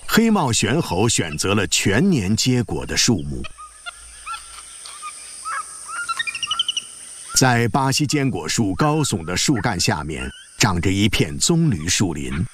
黑帽玄猴选择了全年结果的树木。在巴西坚果树高耸的树干下面，长着一片棕榈树林。